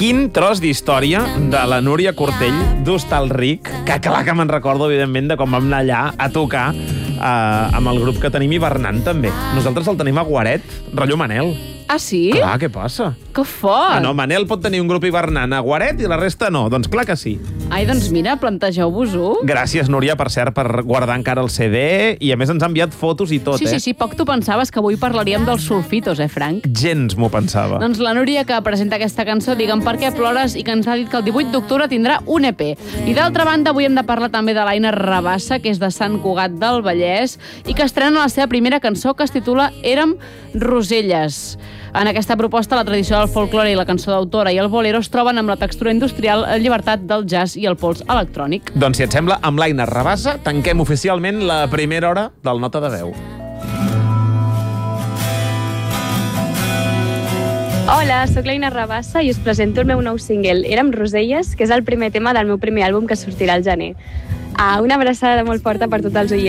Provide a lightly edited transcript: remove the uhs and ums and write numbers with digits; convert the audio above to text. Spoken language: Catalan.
Quin tros d'història de la Núria Cortell d'Hostalric, que clar que me'n recordo, evidentment, de quan vam anar allà a tocar amb el grup que tenim hivernant, també. Nosaltres el tenim a Guaret, rotllo Manel. Ah, sí? Clar, què passa? Que fort! No, Manel pot tenir un grup hivernant a Guaret i la resta no. Doncs clar que sí. Ai, doncs mira, plantegeu-vos-ho. Gràcies, Núria, per cert, per guardar encara el CD, i a més ens ha enviat fotos i tot, Sí, poc tu pensaves que avui parlaríem dels sulfitos, Frank? Gens m'ho pensava. Doncs la Núria, que presenta aquesta cançó, Digue'm per què plores, i que ens ha dit que el 18 d'octubre tindrà un EP. I d'altra banda, avui hem de parlar també de l'Aina Rabassa, que és de Sant Cugat del Vallès, i que estrena la seva primera cançó, que es titula Érem Roselles. En aquesta proposta, la tradició del folklore i la cançó d'autora i el bolero es troben amb la textura industrial, la llibertat del jazz i el pols electrònic. Doncs, si et sembla, amb l'Aina Rabassa tanquem oficialment la primera hora del Nota de Veu. Hola, sóc l'Aina Rabassa i us presento el meu nou single, Érem Roselles, que és el primer tema del meu primer àlbum que sortirà al gener. Una abraçada molt forta per tots els oients.